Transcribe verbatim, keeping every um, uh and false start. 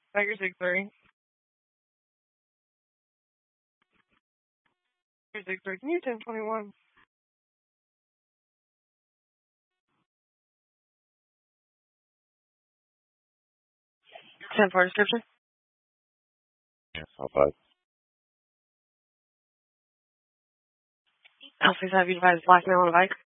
Tiger six three. Tiger six three. Can you ten twenty one? Ten four description. I'll five. Alpha have you advised blackmail on a bike?